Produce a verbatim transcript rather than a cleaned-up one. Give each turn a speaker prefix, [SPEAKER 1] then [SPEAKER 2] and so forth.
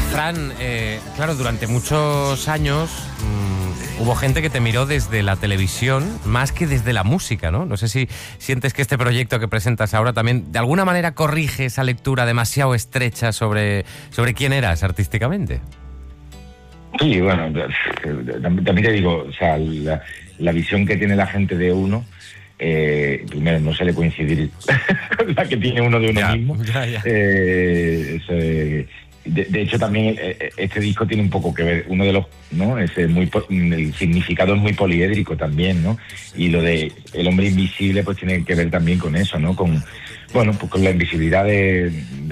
[SPEAKER 1] Fran, eh, claro, durante muchos años mmm, hubo gente que te miró desde la televisión más que desde la música, ¿no? No sé si sientes que este proyecto que presentas ahora también de alguna manera corrige esa lectura demasiado estrecha sobre, sobre quién eras artísticamente.
[SPEAKER 2] Sí, bueno, también te digo, o sea, la, la visión que tiene la gente de uno, eh, primero no suele coincidir con la que tiene uno de uno
[SPEAKER 1] ya,
[SPEAKER 2] mismo.
[SPEAKER 1] Ya, ya.
[SPEAKER 2] Eh, eso, eh, de, de hecho, también eh, este disco tiene un poco que ver, uno de los, ¿no? Ese muy, el significado es muy poliédrico también, ¿no? Y lo de el hombre invisible, pues tiene que ver también con eso, ¿no? Con, bueno, pues con la invisibilidad de